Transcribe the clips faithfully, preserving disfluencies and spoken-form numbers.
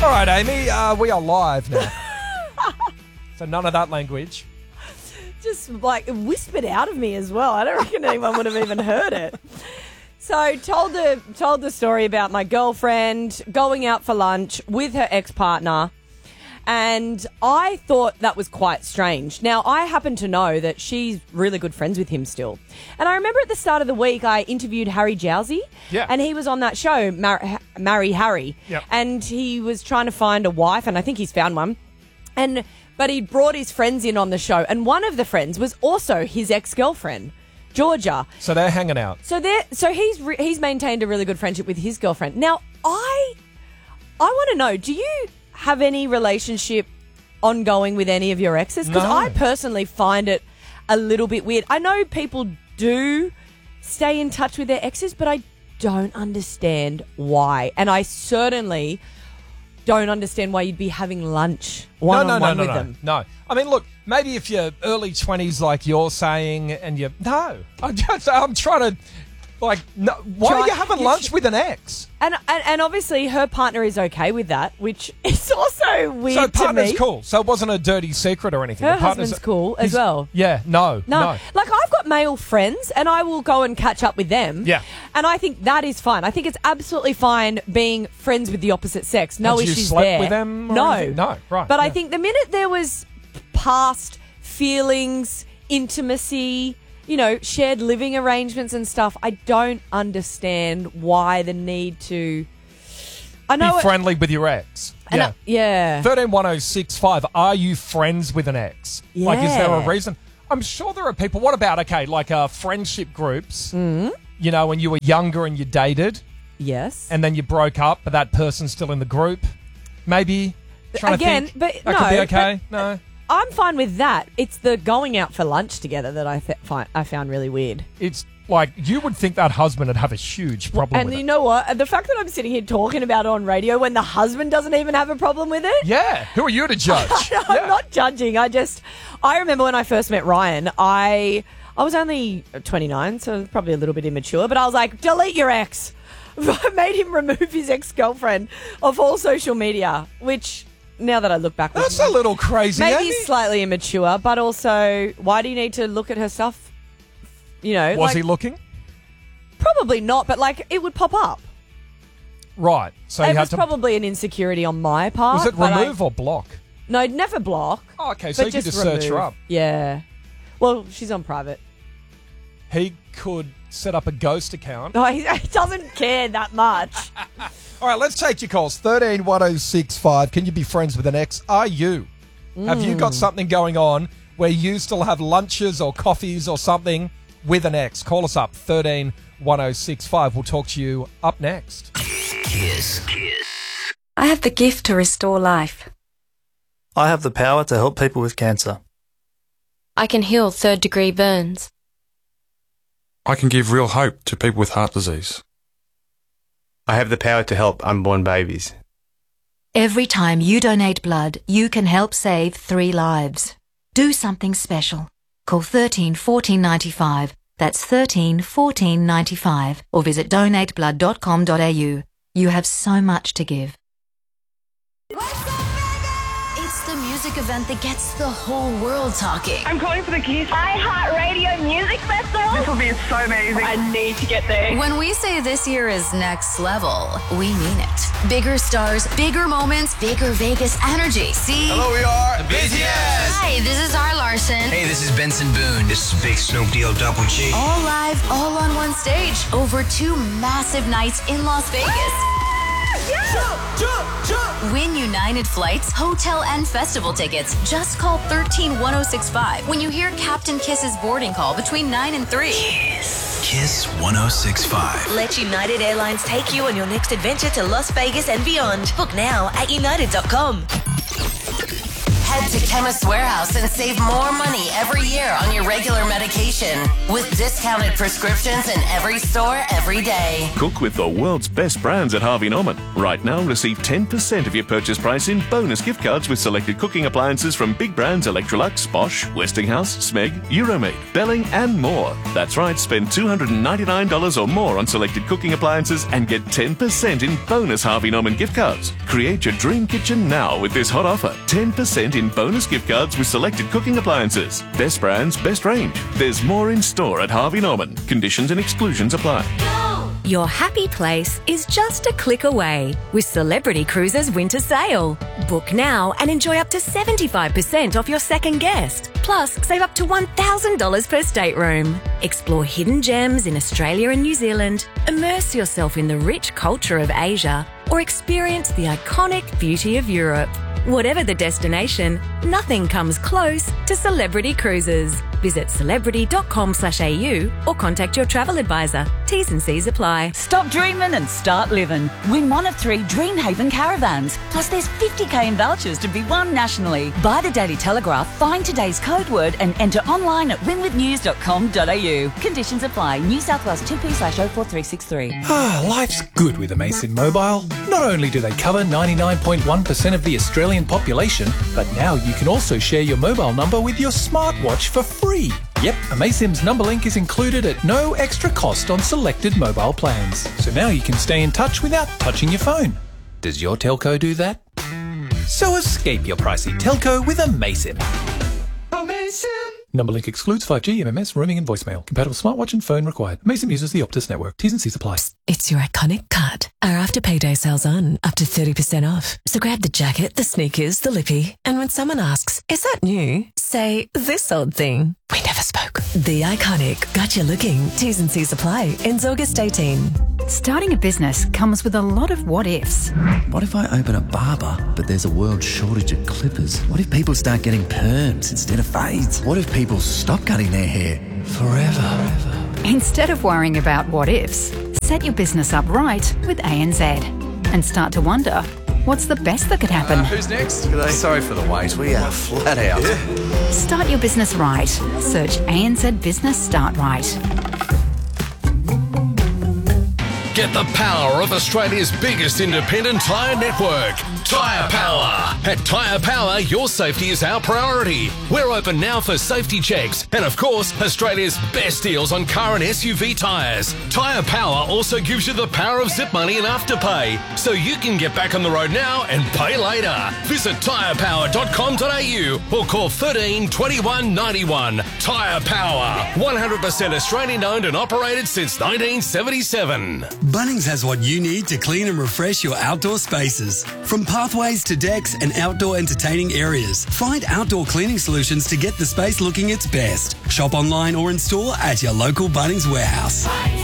All right, Amy, uh, we are live now. So none of that language. Just like whispered out of me as well. I don't reckon anyone would have even heard it. So told the told the story about my girlfriend going out for lunch with her ex-partner, and I thought that was quite strange. Now, I happen to know that she's really good friends with him still. And I remember at the start of the week I interviewed Harry Jowsey, yeah. and he was on that show, Mar- Marry Harry, yep. and he was trying to find a wife, and I think he's found one. And But he brought his friends in on the show, and one of the friends was also his ex-girlfriend, Georgia. So they're hanging out. So they so he's re- he's maintained a really good friendship with his girlfriend. Now, I I want to know, do you have any relationship ongoing with any of your exes? Because No. I personally find it a little bit weird. I know people do stay in touch with their exes, but I don't understand why. And I certainly don't understand why you'd be having lunch one no, on no, one no, with no, them. No, I mean, look, maybe if you're early twenties, like you're saying, and you no, I'm just, I'm trying to, like, no, why Try- are you having you lunch sh- with an ex? And, and and obviously her partner is okay with that, which is also weird So to partner's me. cool. So it wasn't a dirty secret or anything. Her The partner's- husband's cool as he's- well. Yeah, no, No. no. Like, I've got male friends and I will go and catch up with them. Yeah. And I think that is fine. I think it's absolutely fine being friends with the opposite sex. No Had you issues slept there. with them or no. anything? No, right, But I yeah. think the minute there was past feelings, intimacy, you know, shared living arrangements and stuff, I don't understand why the need to... I know Be it- friendly with your ex. and Yeah. I- yeah. thirteen one oh six five, are you friends with an ex? Like, is there a Yeah. reason? I'm sure there are people. What about, okay, like uh, friendship groups, Mm-hmm. you know, when you were younger and you dated Yes. and then you broke up, but that person's still in the group? Maybe trying Again, to think but that no, could be okay? but- no. I'm fine with that. It's the going out for lunch together that I th- find, I found really weird. It's like, you would think that husband would have a huge problem And with you it. know what? The fact that I'm sitting here talking about it on radio when the husband doesn't even have a problem with it. Yeah. Who are you to judge? I'm Yeah. not judging. I just, I remember when I first met Ryan, I, I was only twenty-nine, so probably a little bit immature, but I was like, delete your ex. I made him remove his ex-girlfriend off all social media, which now that I look back, was That's a little crazy, maybe Amy. slightly immature, but also, why do you need to look at her stuff? You know, Was like, he looking? probably not, but like it would pop up. Right. So It you had was to... probably an insecurity on my part. Was it but I- remove or block? No, never block. Oh, okay, so but you could just search her remove. up. Yeah. Well, she's on private. He could set up a ghost account. No, he, he doesn't care that much. All right, let's take your calls. thirteen one oh six five. Can you be friends with an ex? Are you? Have you got something going on where you still have lunches or coffees or something with an ex? Call us up, thirteen one oh six five. We'll talk to you up next. Kiss. Kiss. I have the gift to restore life. I have the power to help people with cancer. I can heal third-degree burns. I can give real hope to people with heart disease. I have the power to help unborn babies. Every time you donate blood, you can help save three lives. Do something special. Call thirteen fourteen ninety-five. That's thirteen fourteen ninety-five. Or visit donate blood dot com dot a u. You have so much to give. It's the music event that gets the whole world talking. I'm calling for the Kiss iHeartRadio Music Festival. This will be so amazing. I need to get there. When we say this year is next level, we mean it. Bigger stars, bigger moments, bigger Vegas energy. See? Hello, we are the B T S. Hi, this is R. Larson. Hey, this is Benson Boone. This is Big Snoop Deal Double G. All live, all on one stage, over two massive nights in Las Vegas. Yeah. Jump, jump, jump. Win United Flights, hotel, and festival tickets. Just call thirteen one oh six five when you hear Captain Kiss's boarding call between nine and three. Kiss. Kiss one oh six five. Let United Airlines take you on your next adventure to Las Vegas and beyond. Book now at united dot com. Head to Chemist Warehouse and save more money every year on your regular medication with discounted prescriptions in every store every day. Cook with the world's best brands at Harvey Norman. Right now, receive ten percent of your purchase price in bonus gift cards with selected cooking appliances from big brands Electrolux, Bosch, Westinghouse, Smeg, Euromade, Belling and more. That's right, spend two hundred ninety-nine dollars or more on selected cooking appliances and get ten percent in bonus Harvey Norman gift cards. Create your dream kitchen now with this hot offer. ten percent in bonus gift cards with selected cooking appliances. Best brands, best range. There's more in store at Harvey Norman. Conditions and exclusions apply. Your happy place is just a click away with Celebrity Cruises Winter Sale. Book now and enjoy up to seventy-five percent off your second guest. Plus, save up to one thousand dollars per stateroom. Explore hidden gems in Australia and New Zealand, immerse yourself in the rich culture of Asia, or experience the iconic beauty of Europe. Whatever the destination, nothing comes close to Celebrity Cruises. Visit celebrity.com slash AU or contact your travel advisor. T's and C's apply. Stop dreaming and start living. Win one of three Dreamhaven caravans. Plus there's fifty k in vouchers to be won nationally. Buy the Daily Telegraph, find today's code word and enter online at win with news dot com dot a u. Conditions apply. New South Wales two P slash oh four three six three. Ah, life's good with Amazon Mobile. Not only do they cover ninety-nine point one percent of the Australian population, but now you can also share your mobile number with your smartwatch for free. Yep, Amasim's number link is included at no extra cost on selected mobile plans. So now you can stay in touch without touching your phone. Does your telco do that? So escape your pricey telco with Amasim. Amasim! Number link excludes five G, M M S, roaming and voicemail. Compatible smartwatch and phone required. Amasim uses the Optus network. T's and C's apply. It's your iconic cut. Our after payday sales on, up to thirty percent off. So grab the jacket, the sneakers, the lippy, and when someone asks, is that new? Say, this old thing. We never spoke. The iconic. Got you looking. T's and C's apply. Ends August eighteenth. Starting a business comes with a lot of what ifs. What if I open a barber, but there's a world shortage of clippers? What if people start getting perms instead of fades? What if people stop cutting their hair forever? Instead of worrying about what ifs, set your business up right with A N Z and start to wonder, what's the best that could happen? Uh, who's next? G'day. Sorry for the wait. We are flat out. Yeah. Start your business right. Search A N Z Business Start Right. Get the power of Australia's biggest independent tyre network, Tyre Power. At Tyre Power, your safety is our priority. We're open now for safety checks and, of course, Australia's best deals on car and S U V tyres. Tyre Power also gives you the power of zip money and afterpay, so you can get back on the road now and pay later. Visit tyre power dot com dot a u or call thirteen twenty-one ninety-one. Tyre Power, one hundred percent Australian owned and operated since nineteen seventy-seven. Bunnings has what you need to clean and refresh your outdoor spaces. From pathways to decks and outdoor entertaining areas, find outdoor cleaning solutions to get the space looking its best. Shop online or in store at your local Bunnings warehouse.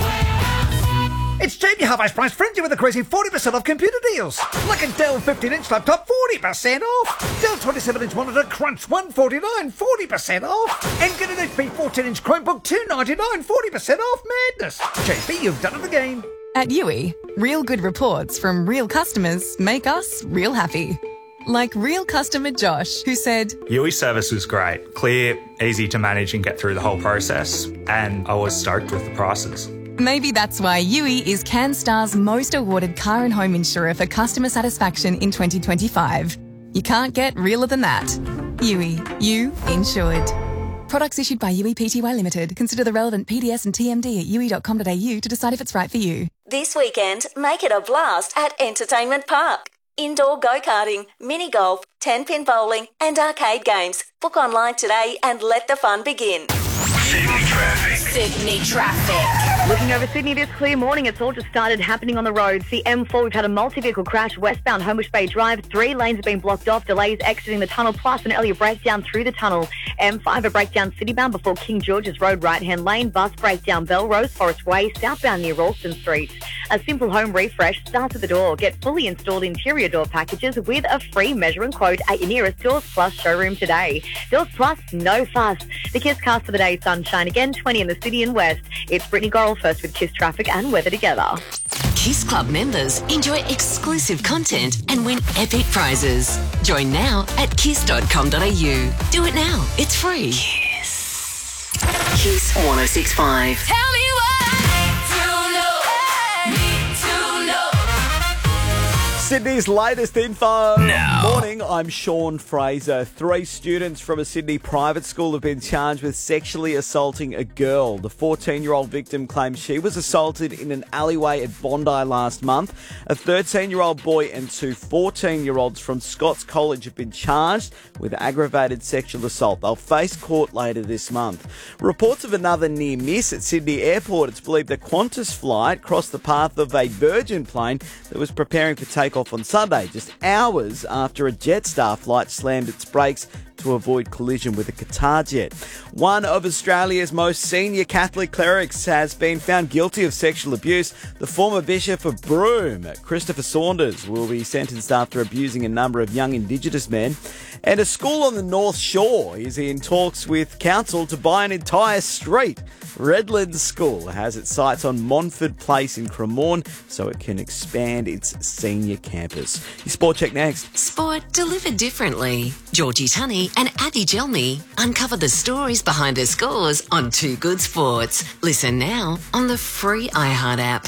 It's Jamie Half-Ice Price Frenzy with a crazy forty percent off computer deals. Like a Dell fifteen inch laptop, forty percent off. Dell twenty-seven inch monitor, Crunch, one forty-nine, forty percent off. And get an H P fourteen inch Chromebook, two ninety-nine, forty percent off. Madness. J B, you've done it again. At U I, real good reports from real customers make us real happy. Like real customer Josh, who said, U I service was great, clear, easy to manage and get through the whole process, and I was stoked with the prices. Maybe that's why U I is CanStar's most awarded car and home insurer for customer satisfaction in twenty twenty-five. You can't get realer than that. U I, you insured. Products issued by U I Pty Limited. Consider the relevant P D S and T M D at u i dot com dot a u to decide if it's right for you. This weekend, make it a blast at Entertainment Park. Indoor go-karting, mini-golf, ten-pin bowling and arcade games. Book online today and let the fun begin. Sydney traffic. Sydney traffic. Looking over Sydney this clear morning, it's all just started happening on the roads. The M four, we've had a multi-vehicle crash westbound Homebush Bay Drive. Three lanes have been blocked off. Delays exiting the tunnel, plus an earlier breakdown through the tunnel. M five, a breakdown citybound before King George's Road right-hand lane. Bus breakdown Belrose, Forest Way, southbound near Ralston Street. A simple home refresh starts at the door. Get fully installed interior door packages with a free measurement quote at your nearest Doors Plus showroom today. Doors Plus, no fuss. The Kiss cast for the day, sunshine again, twenty in the city and west. It's Brittany Gorrell first with Kiss traffic and weather together. Kiss Club members enjoy exclusive content and win epic prizes. Join now at kiss dot com dot a u. Do it now. It's free. Kiss. Kiss one oh six point five. Tell me Sydney's latest info. Now. Morning, I'm Sean Fraser. Three students from a Sydney private school have been charged with sexually assaulting a girl. The fourteen-year-old victim claims she was assaulted in an alleyway at Bondi last month. A thirteen-year-old boy and two fourteen-year-olds from Scots College have been charged with aggravated sexual assault. They'll face court later this month. Reports of another near miss at Sydney Airport. It's believed a Qantas flight crossed the path of a Virgin plane that was preparing for takeoff off on Sunday, just hours after a Jetstar flight slammed its brakes to avoid collision with a Qatar jet. One of Australia's most senior Catholic clerics has been found guilty of sexual abuse. The former Bishop of Broome, Christopher Saunders, will be sentenced after abusing a number of young Indigenous men. And a school on the North Shore is in talks with council to buy an entire street. Redlands School has its sights on Montford Place in Cremorne, so it can expand its senior campus. Your Sport Check next. Sport delivered differently. Georgie Tunney and Abby Gelmy uncover the stories behind the scores on Two Good Sports. Listen now on the free iHeart app.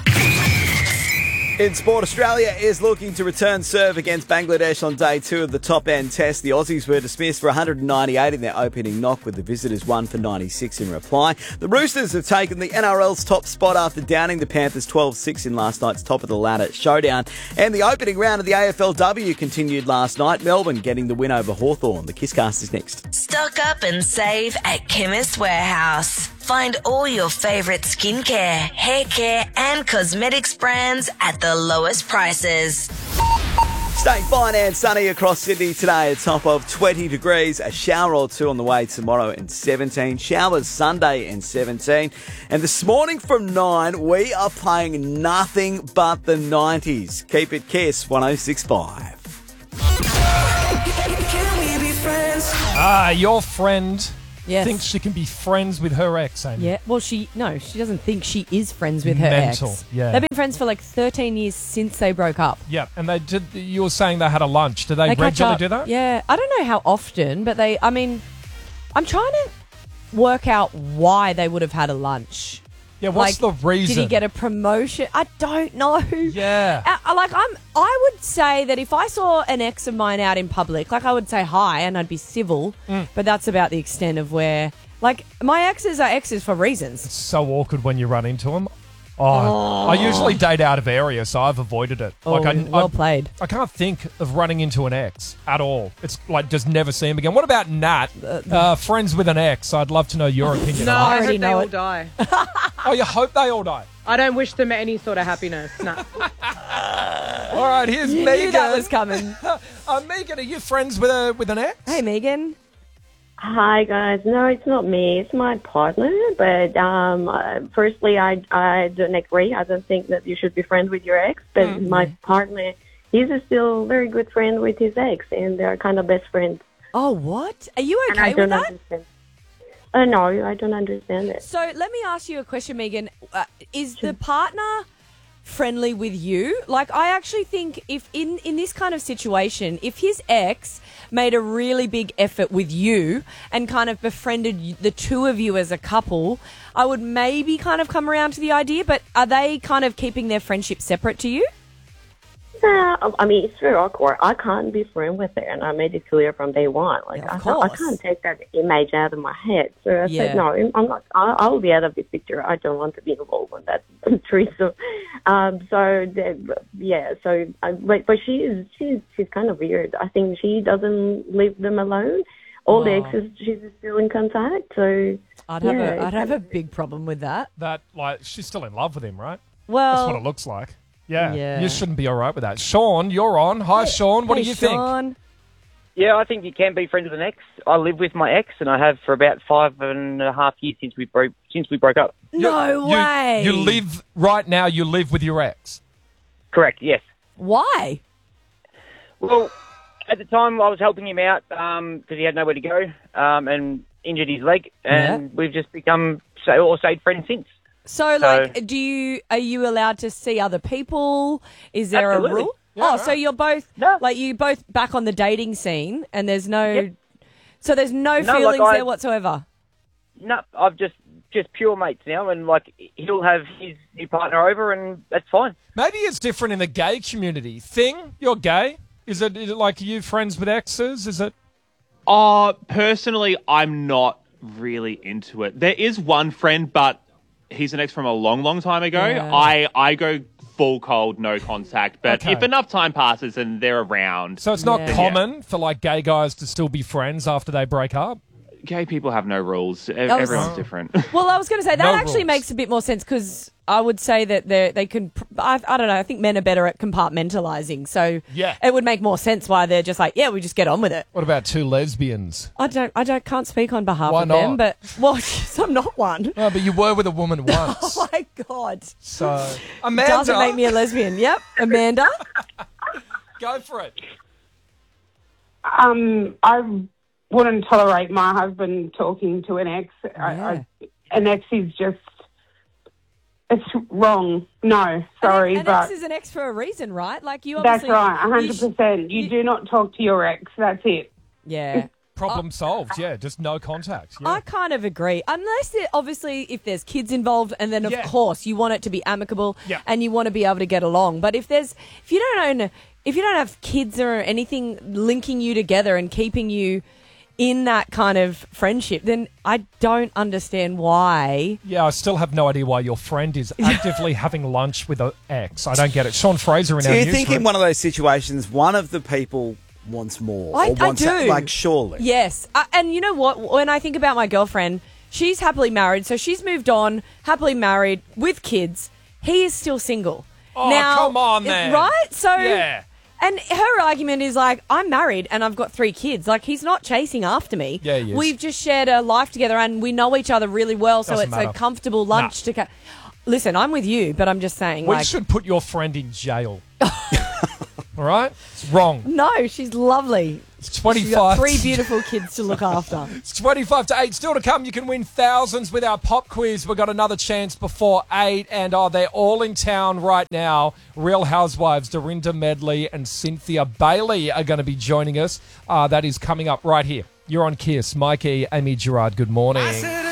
In sport, Australia is looking to return serve against Bangladesh on day two of the top-end test. The Aussies were dismissed for one hundred ninety-eight in their opening knock, with the visitors one for ninety-six in reply. The Roosters have taken the N R L's top spot after downing the Panthers twelve six in last night's top-of-the-ladder showdown. And the opening round of the A F L W continued last night. Melbourne getting the win over Hawthorn. The Kisscast is next. Stock up and save at Chemist Warehouse. Find all your favourite skincare, hair care and cosmetics brands at the lowest prices. Staying fine and sunny across Sydney today, a top of twenty degrees, a shower or two on the way tomorrow and seventeen, showers Sunday and seventeen. And this morning from nine, we are playing nothing but the nineties. Keep it Kiss one oh six point five. Can we be friends? Ah, your friend Yes. thinks she can be friends with her ex, Amy. Yeah, well, she no, she doesn't think she is friends with her Mental, ex. yeah. They've been friends for like thirteen years since they broke up. Yeah, and they did. You were saying they had a lunch. Do they, They catch regularly up. do that? Yeah, I don't know how often, but they. I mean, I'm trying to work out why they would have had a lunch. Yeah, what's Like, the reason? Did he get a promotion? I don't know. Yeah. Uh, like I'm, I would say that if I saw an ex of mine out in public, like I would say hi and I'd be civil, Mm. but that's about the extent of where. Like, my exes are exes for reasons. It's so awkward when you run into them. Oh, Oh. I usually date out of area, so I've avoided it. Oh, I, well I, played. I can't think of running into an ex at all. It's like just never see him again. What about Nat? Uh, friends with an ex. I'd love to know your opinion. No, on I that. hope they all die. Oh, you hope they all die? I don't wish them any sort of happiness. No. All right, here's You knew Megan. that was coming. uh, Megan, are you friends with a with an ex? Hey, Megan. Hi guys, no, it's not me. It's my partner. But um, uh, firstly, I I don't agree. I don't think that you should be friends with your ex. But Mm-hmm. my partner, he's a still very good friend with his ex, and they're kind of best friends. Oh, what? Are you And I okay with don't that? understand. Uh, no, I don't understand it. So let me ask you a question, Megan. Uh, is the partner friendly with you? Like, I actually think if in, in this kind of situation, if his ex made a really big effort with you and kind of befriended y- the two of you as a couple, I would maybe kind of come around to the idea, but are they kind of keeping their friendship separate to you? Uh, I mean, it's very awkward. I can't be friends with her, and I made it clear from day one. Like, I, can't, I can't take that image out of my head. So I Yeah. said, no, I'm not. I, I'll be out of this picture. I don't want to be involved in that threesome. Um, so the, yeah, so I, but, but she is she's she's kind of weird. I think she doesn't leave them alone. All the Oh. exes, she's still in contact. So I'd yeah, have a, it's I'd have a big problem with that. That like she's still in love with him, right? Well, that's what it looks like. Yeah, Yeah. you shouldn't be all right with that. Sean, you're on. Hi, Sean. What hey, do you Sean. Yeah, I think you can be friends with an ex. I live with my ex, and I have for about five and a half years since we broke since we broke up. No You- way. You live right now. You live with your ex. Correct. Yes. Why? Well, at the time I was helping him out because he had nowhere to go um, and injured his leg, and we've just become so or stayed friends since. So, like, do you are you allowed to see other people? Is there Absolutely. a rule? Yeah, oh, right. so you're both like you both back on the dating scene, and there's no, Yep. so there's no, No, like feelings I- there whatsoever. No, I've just just pure mates now, and like he'll have his new partner over, and that's fine. Maybe it's different in the gay community. Thing, you're gay. Is it, is it like, are you friends with exes? Is it? Uh, personally, I'm not really into it. There is one friend, but he's an ex from a long, long time ago. Yeah. I, I go full cold, no contact. But Okay. if enough time passes and they're around... So it's not then yeah. common for like gay guys to still be friends after they break up? Gay people have no rules. E- was- Everyone's different. Well, I was going to say that No actually rules. makes a bit more sense because I would say that they they can. I, I don't know. I think men are better at compartmentalizing, so Yeah. it would make more sense why they're just like, yeah, we just get on with it. What about two lesbians? I don't. I don't. Can't speak on behalf Why of them, not? but well, I'm not one. No, but you were with a woman once. Oh my god! So Amanda, Doesn't make me a lesbian. Yep, Amanda. go for it. Um, I wouldn't tolerate my husband talking to an ex. I, I, an ex is just, it's wrong. No, sorry, An but ex is an ex for a reason, right? Like you. that's Obviously, right, one you hundred sh- percent. You do not talk to your ex. That's it. Yeah. Problem solved. Yeah, just no contact. Yeah. I kind of agree. Unless, it, obviously, if there's kids involved, and then, of Yeah. course, you want it to be amicable Yeah. and you want to be able to get along. But if there's, if you don't own, if you don't have kids or anything linking you together and keeping you in that kind of friendship, then I don't understand why. Yeah, I still have no idea why your friend is actively having lunch with an ex. I don't get it. Sean Fraser in Do our you newsroom. think in one of those situations, one of the people wants more? I, or I wants do. that- like, surely. Yes. Uh, and you know what? When I think about my girlfriend, she's happily married. So she's moved on, happily married, with kids. He is still single. Oh, now, come on, it- man. Right? So, Yeah. and her argument is like, I'm married and I've got three kids. Like, he's not chasing after me. Yeah, he is. We've just shared a life together and we know each other really well. So Doesn't it's matter. a comfortable lunch to... Ca- Listen, I'm with you, but I'm just saying, We like... should put your friend in jail. All right? It's wrong. No, she's lovely. It's She's got twenty-five. three beautiful kids to look after. It's twenty-five to eight. Still to come, you can win thousands with our pop quiz. We've got another chance before eight, and oh, they're all in town right now. Real Housewives, Dorinda Medley and Cynthia Bailey are going to be joining us. Uh, that is coming up right here. You're on Kiss. Mikey, Amy Gerard, good morning.